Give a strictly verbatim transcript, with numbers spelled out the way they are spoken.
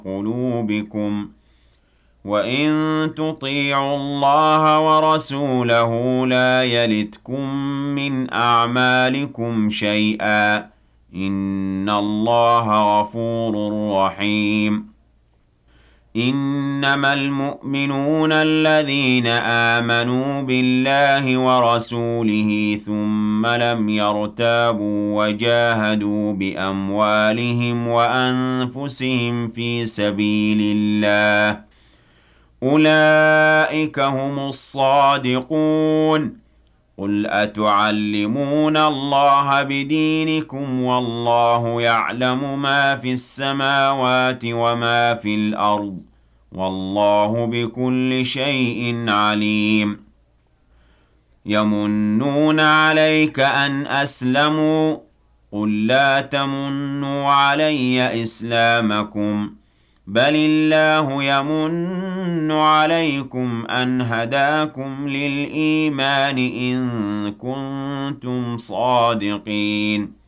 قلوبكم وإن تطيعوا الله ورسوله لا يلتكم من أعمالكم شيئا إن الله غفور رحيم إنما المؤمنون الذين آمنوا بالله ورسوله ثم لم يرتابوا وجاهدوا بأموالهم وأنفسهم في سبيل الله أولئك هم الصادقون قل أتعلمون الله بدينكم والله يعلم ما في السماوات وما في الأرض والله بكل شيء عليم يمنون عليك أن أسلموا قل لا تمنوا علي إسلامكم بل الله يمن عليكم أن هداكم للإيمان إن كنتم صادقين